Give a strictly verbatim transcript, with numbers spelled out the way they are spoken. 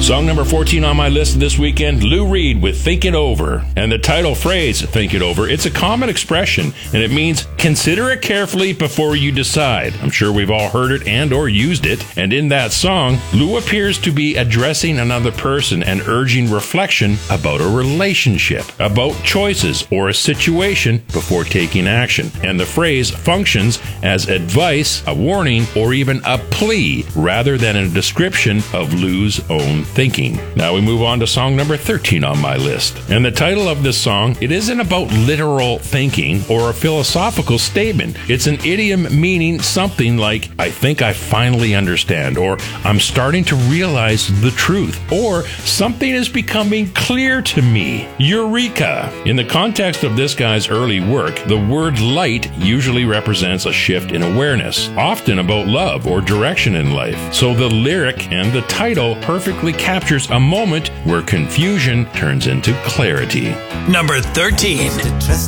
Song number fourteen on my list this weekend, Lou Reed with Think It Over. And the title phrase, Think It Over, it's a common expression, and it means consider it carefully before you decide. I'm sure we've all heard it and or used it. And in that song, Lou appears to be addressing another person and urging reflection about a relationship, about choices or a situation before taking action. And the phrase functions as advice, a warning, or even a plea rather than a description of Lou's own thinking. Now we move on to song number thirteen on my list. And the title of this song, it isn't about literal thinking or a philosophical statement. It's an idiom meaning something like, I think I finally understand, or I'm starting to realize the truth, or something is becoming clear to me. Eureka! In the context of this guy's early work, the word light usually represents a shift in awareness, often about love or direction in life. So the lyric and the title perfectly captures a moment where confusion turns into clarity. Number thirteen.